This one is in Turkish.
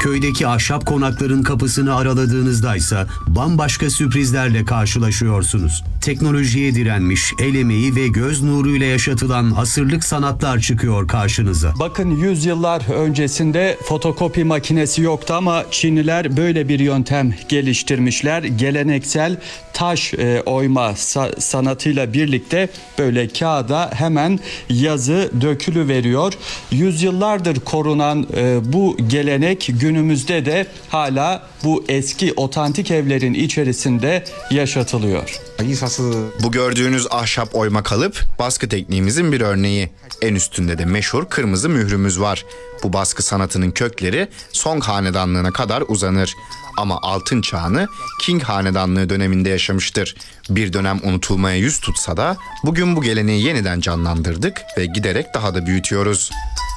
Köydeki ahşap konakların kapısını araladığınızda ise bambaşka sürprizlerle karşılaşıyorsunuz. Teknolojiye direnmiş, el emeği ve göz nuruyla yaşatılan asırlık sanatlar çıkıyor karşınıza. Bakın yüzyıllar öncesinde fotokopi makinesi yoktu ama Çinliler böyle bir yöntem geliştirmişler. Geleneksel taş oyma sanatıyla birlikte böyle kağıda hemen yazı dökülüveriyor. Yüzyıllardır korunan bu gelenek günümüzde de hala bu eski otantik evlerin içerisinde yaşatılıyor. Bu gördüğünüz ahşap oyma kalıp baskı tekniğimizin bir örneği. En üstünde de meşhur kırmızı mührümüz var. Bu baskı sanatının kökleri Song hanedanlığına kadar uzanır. Ama altın çağını Qing hanedanlığı döneminde yaşamıştır. Bir dönem unutulmaya yüz tutsa da bugün bu geleneği yeniden canlandırdık ve giderek daha da büyütüyoruz.